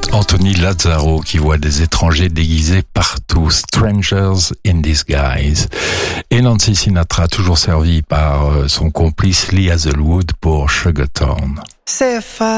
Anthony Lazzaro qui voit des étrangers déguisés partout, Strangers in Disguise. Et Nancy Sinatra, toujours servie par son complice Lee Hazelwood pour Sugar Town.